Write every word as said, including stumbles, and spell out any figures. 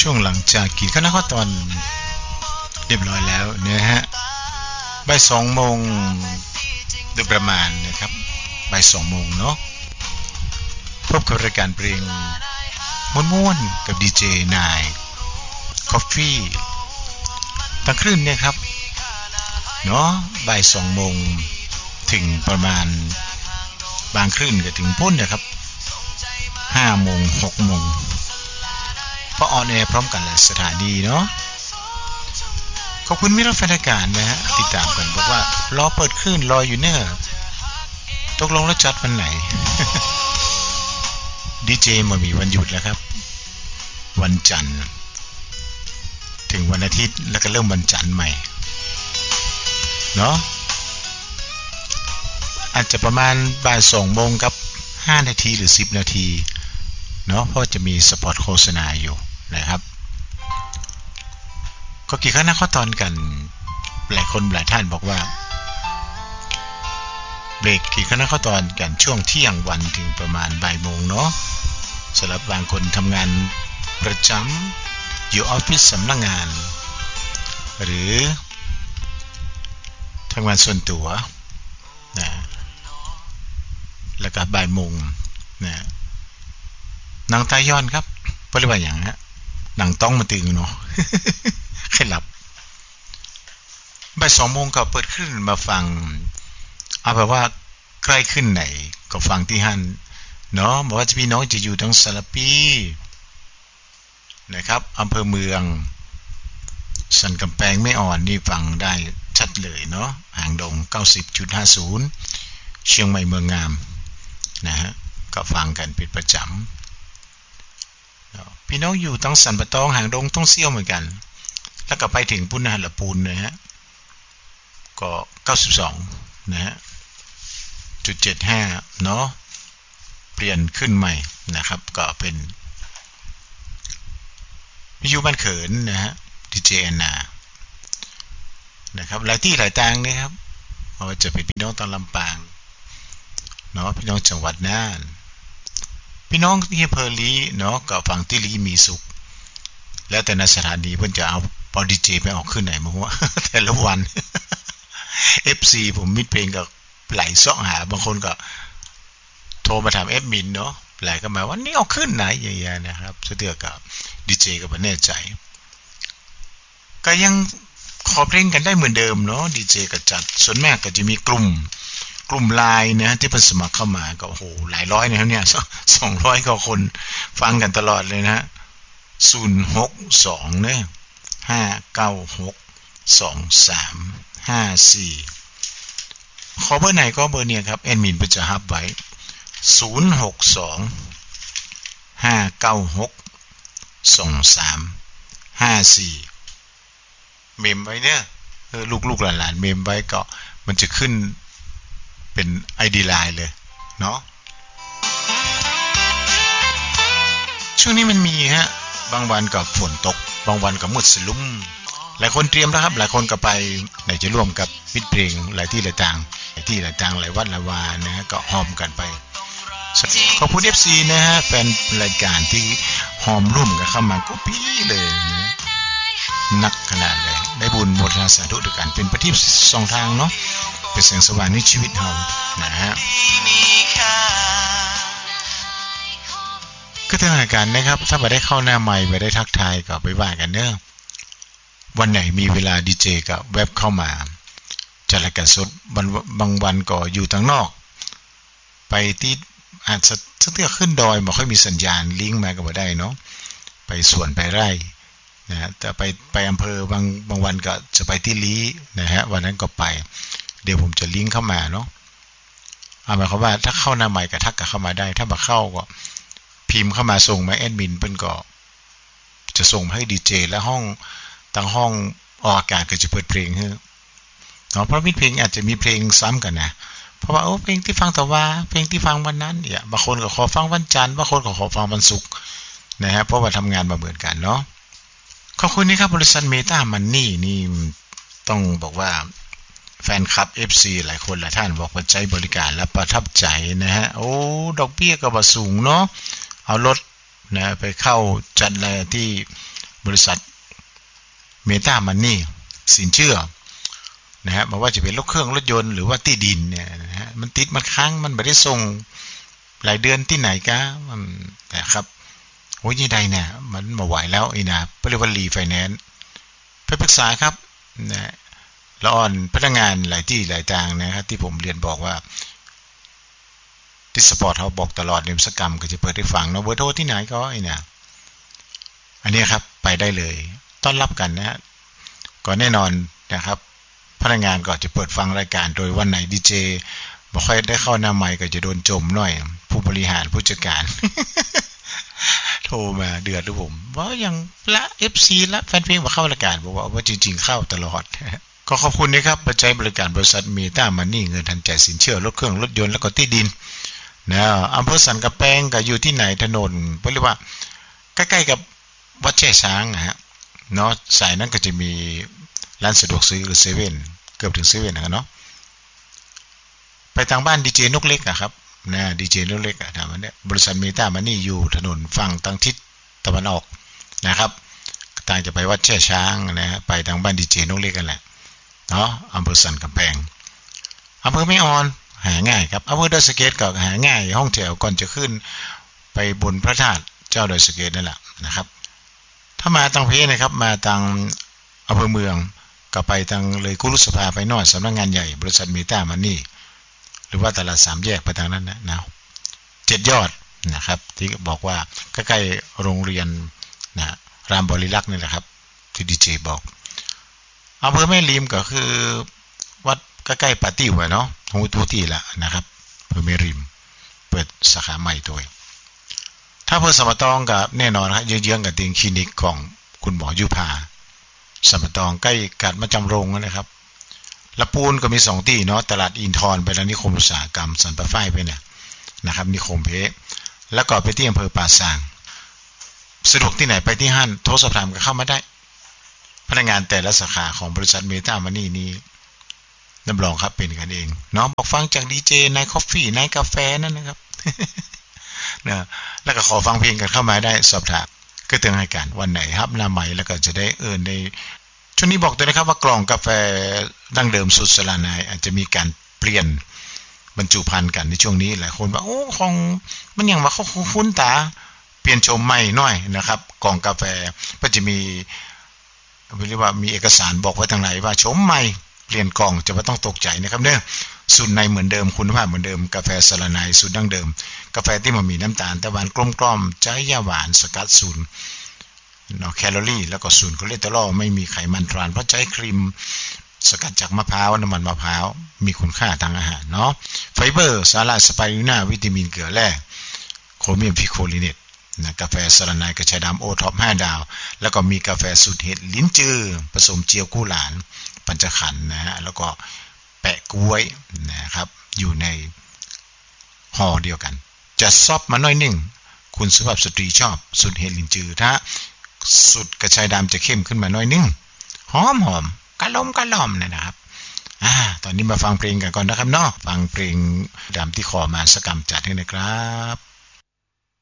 ช่วงหลังจากกินข้าวข้าวตอนเรียบร้อยแล้วนะฮะบ่ายสองโมงโดยประมาณนะครับบ่ายสองโมงเนาะพบกับรายการเพลงม้วนๆกับดีเจนายคอฟฟี่ตั้งคลื่นเนี่ยครับเนาะบ่ายสองโมงถึงประมาณบางคลื่นก็ถึงพ้นนะครับห้าโมงหกโมงเพราะออนแอร์พร้อมกันหลายสถานีเนาะขอบคุณมิตรแฟนรายการนะฮะติดตามกันบอกว่ารอเปิดคลื่นรออยู่เนอะตกลงแล้วจัดวันไหน ดีเจมามีวันหยุดแล้วครับวันจันทร์ถึงวันอาทิตย์แล้วก็เริ่มวันจันทร์ใหม่เนาะอาจจะประมาณบ่ายสองโมงกับห้านาทีหรือสิบนาทีเนาะเพราะจะมีสปอตโฆษณาอยู่นะครับก็กี่ครั้งนะข้อตอนกันหลายคนหลายท่านบอกว่าเบรกกี่ครั้งนะข้อตอนกันช่วงเที่ยงวันถึงประมาณบ่ายโมงเนาะสำหรับบางคนทำงานประจำอยู่ออฟฟิศสำนักงานหรือทำงานส่วนตัวนะแล้วก็บ่ายโมงนะหนังตาย้อนครับเพราะว่าอย่างฮะหนังต้องมาตึงเนาะ แค่หลับบ่ายสองโมงก็เปิดขึ้นมาฟังเอาแบบว่าใกล้ขึ้นไหนก็ฟังที่ฮั่นเนาะบอกว่าจะพี่น้องจะอยู่ทั้งสารปีนะครับอำเภอเมืองสันกำแพงไม่อ่อนนี่ฟังได้ชัดเลยเนาะหางดง เก้าสิบจุดห้าศูนย์ เชียงใหม่เมืองงามนะฮะก็ฟังกันเป็นประจำพี่น้องอยู่ทั้งสันปะตองหางดงต้องเซี่ยวเหมือนกันแล้วก็ไปถึงปุณณะละปูนนะฮะก็เก้าสิบสองนะฮะจุดเจ็ดห้าเนาะเปลี่ยนขึ้นใหม่นะครับก็เป็นวิทยุบ้านเขินนะฮะดีเจแอนนานะครับหลายที่หลายทางนะครับว่าจะเป็นพี่น้องตอนลำปางเนาะพี่น้องจังหวัดน่านพี่น้องที่อำเภอลีเนาะก็ฝั่งที่ลีมีสุขแล้วแต่ในสถานีเพิ่นจะเอาปอดีเจไปออกขึ้นไหนมั้งวะ แต่ละวัน เอฟ ซี ผมมิดเพลงก็ไหลซ่องหาบางคนก็โทรมาถามแอดมินเนาะไหลก็มาว่านี่เอาขึ้นไหนอย่างเงี้ยนะครับเสื้อกับดีเจก็บ่แน่ใจก็ยังขอเพลงกันได้เหมือนเดิมเนาะดีเจก็จัดส่วนมากก็จะมีกลุ่มกลุ่มไลน์นะที่เพิ่นสมัครเข้ามาก็โอ้โหหลายร้อยนะครับเนี่ยสองร้อยกว่าคนฟังกันตลอดเลยนะศูนย์หกสองเนี่ยห้าเก้าหกสองสามห้าสี่ขอเบอร์ไหนก็เบอร์เนี่ยครับแอดมินเพิ่นจะฮับไว้ศูนย์หกสองห้าเก้าหกสองสามห้าสี่เมมไว้เนี่ยเออลูกๆหลานๆเมมไว้ก็มันจะขึ้นเป็น ไอ ดี ไลน์เลยเนาะช่วงนี้มันมีฮะบางวันก็ฝนตกบางวันก็มืดสลุ่มหลายคนเตรียมแล้วครับหลายคนก็ไปไหนจะร่วมกับปิดเพลงหลายที่หลายทางหลายที่หลายทางหลายวัดหลายวานะฮะก็หอมกันไปขอบคุณ เอฟ ซี นะฮะแฟนรายการที่หอมร่วมกันเข้ามาก็ปี้เลยนะนักขนาดเลยได้บุญหมดราสาธุด้วยกันเป็นประทีปสองทางเนาะเป็นแสงสว่างในชีวิตเรานะฮะก็ทางรายการนะครับถ้าไปได้เข้าหน้าใหม่ไปได้ทักทายก็ไปว่ากันเนอะวันไหนมีเวลาดีเจก็แวบเข้ามาจัดรายการสดบางวันก็อยู่ทางนอกไปที่อาจจะสักเทื่อขึ้นดอยไม่ค่อยมีสัญญาณลิงก์มาก็บ่ได้เนาะไปสวนไปไร่นะฮะแต่ไปไปอำเภอบางบางวันก็จะไปที่ลีนะฮะวันนั้นก็ไปเดี๋ยวผมจะลิงก์เข้ามาเนาะเอาหมายความว่าถ้าเข้าหน้าใหม่ก็ทักกันเข้ามาได้ถ้าบ่เข้าก็พิมพ์เข้ามาส่งมาแอดมินเพิ่นก็จะส่งให้ดีเจและห้องทางห้องออกอากาศก็จะเปิดเพลงให้เนาะเพราะมีเพลงอาจจะมีเพลงซ้ำกันนะเพราะว่าโอ้เพลงที่ฟังแต่ว่าเพลงที่ฟังวันนั้นเนี่ยบางคนก็ขอฟังวันจันทร์บางคนก็ขอฟังวันศุกร์นะฮะเพราะว่าทำงานมาเหมือนกันเนาะขอบคุณนี่ครับบริษัทเมตามันนี่นี่ต้องบอกว่าแฟนคลับ เอฟ ซี หลายคนหลายท่านบอกว่าใจบริการและประทับใจนะฮะโอ้ดอกเบี้ยก็บ่สูงเนาะเอารถนะไปเข้าจัดอะไรที่บริษัทเมตามันนี่สินเชื่อนะฮะไม่ว่าจะเป็นรถเครื่องรถยนต์หรือว่าที่ดินเนี่ยนะฮะมันติดมันค้างมันไม่ได้ส่งหลายเดือนที่ไหนกะนะครับโอ้ยยี่ใดเนี่ยมันมาไหวแล้วไอ้นะเรียกว่ารีไฟแนนซ์ไปปรึกษาครับนะละอ่อนพนักงานหลายที่หลายทางนะครับที่ผมเรียนบอกว่าที่สปอร์ตเขาบอกตลอดเนิมสกรรมก็จะเปิดให้ฟังเนาะเบอร์โทรที่ไหนก็ไอ้นะอันนี้ครับไปได้เลยต้อนรับกันนะฮะก็แน่นอนนะครับพนักงานก็จะเปิดฟังรายการโดยวันไหนดีเจบ่ค่อยได้เข้าหน้าไมค์ก็จะโดนจมหน่อยผู้บริหารผู้จัดการ โทรมาเดือดด้วยผมว่ายังละ เอฟ ซี ละแฟนเพลงมาเข้ารายการบอกว่าว่าจริงๆเข้าตลอด ก็ขอบคุณนะครับมาใช้บริการบริษัทเมตามันนี่เงินทันใจสินเชื่อรถเครื่องรถยนต์แล้วก็ที่ดินนะอำเภอสันกำแพงก็อยู่ที่ไหนถนนเรียกว่าใกล้ๆกับวัดแช่ช้างนะฮะเนาะสายนั้นก็จะมีร้านสะดวกซื้อหรือเซเว่นเกือบถึงเซเว่นนะเนาะไปทางบ้านดีเจนกเล็กอะครับนะดีเจนกเล็กอะทางนั้นเนี่ยบริษัทเมตามันนี่อยู่ถนนฝั่งทางทิศตะวันออกนะครับต่างจะไปวัดแช่ช้างนะฮะไปทางบ้านดีเจนกเล็กกันแหละเนาะอำเภอสันกำแพงอำเภอแม่ออนหาง่ายครับอำเภอดอยสะเก็ดก็หาง่ายห้องแถวก่อนจะขึ้นไปบนพระธาตุเจ้าดอยสะเก็ดนั่นแหละนะครับถ้ามาทางเพนะครับมาทางอำเภอเมืองก็ไปทางเลยกุลุสภาไปหน่อยสำนักงานใหญ่บริษัทเมตามันนี่หรือว่าตลาดสามแยกไปทางนั้นนะนะเจ็ดยอดนะครับที่บอกว่าใกล้ๆโรงเรียนนะรามบริลักษ์นี่แหละครับที่ดีเจบอกอำเภอแม่ริมก็คือวัดใกล้ๆปาตี้หัวเนาะหูตูตีละนะครับอำเภอแม่ริมเปิดสาขาใหม่ตัวถ้าอำเภอสมตองกับแน่นอนครับเยื้องๆกับเตียงคลินิกของคุณหมอยุพาสมตองใกล้กาดมาจำโรงนะครับละปูนก็มีสองที่เนาะตลาดอินทรไปแล้วนิคมอุตสาหกรรมสันปะฝ้ายไปเนี่ยนะครับนิคมเพแล้วก็ไปที่อำเภอป่าซางสะดวกที่ไหนไปที่ห้างโทรสอบถามก็เข้ามาได้พนักงานแต่ละสาขาของบริษัทเมตามันนี่นี้รับรองครับเป็นกันเองเนาะบอกฟังจากดีเจนายคอฟฟี่นายกาแฟนั่นนะครับ นะแล้วก็ขอฟังเพลงกันเข้ามาได้สอบถามก็เตือนให้กันวันไหนครับหน้าใหม่แล้วก็จะได้เอิ้นในช่วงนี้บอกตัวนะครับว่ากล่องกาแฟดั้งเดิมสุดสลานายอาจจะมีการเปลี่ยนบรรจุภัณฑ์กันในช่วงนี้หลายคนว่าโอ้ของมันยังว่าเขาคุ้นตาเปลี่ยนโฉมใหม่หน่อยนะครับกล่องกาแฟก็จะมีเรียกว่ามีเอกสารบอกไว้ทางไหนว่าโฉมใหม่เปลี่ยนกล่องจะไม่ต้องตกใจนะครับเด้อสูตรในเหมือนเดิมคุณภาพเหมือนเดิมกาแฟสลานายสูตรดั้งเดิมกาแฟที่มันมีน้ำตาลแต่หวานกลมๆใจยาหวานสกัดศูนย์เนาะแคลอรี่แล้วก็ศูนย์คอเลสเตอรอลไม่มีไขมันทรานเพราะใช้ครีมสกัดจากมะพร้าวน้ำมันมะพร้าวมีคุณค่าทางอาหารเนาะไฟเบอร์สาหร่ายสไปรูลิน่าวิตามินเกลือแร่โครเมียมพิโคลิเนตนะกาแฟสลานายกระชายดำโอท็อปห้าดาวแล้วก็มีกาแฟสูตรเห็ดลิ้นจือผสมเจียวกู้หลานปัญจขันธ์นะฮะแล้วก็แปะกล้วยนะครับอยู่ในห่อเดียวกันจะซอฟมาหน่อยนึงคุณสุภาพสตรีชอบสูตรเห็ดลิ้นจือถ้าสูตรกระชายดำจะเข้มขึ้นมาหน่อยนึงหอมหอมกะล่อมกะล่อมเนี่ยนะครับอ่าตอนนี้มาฟังเพลงกันก่อนนะครับเนาะฟังเพลงดำที่ขอมาสกรรมจัดให้นะครับ